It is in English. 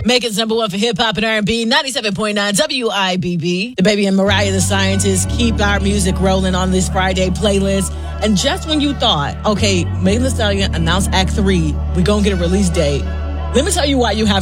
Making number one for hip-hop and R&B, 97.9 WIBB. The Baby and Mariah the Scientist keep our music rolling on this Friday playlist. And just when you thought, okay, Megan Thee Stallion announced Act 3, we're going to get a release date. Let me tell you why you have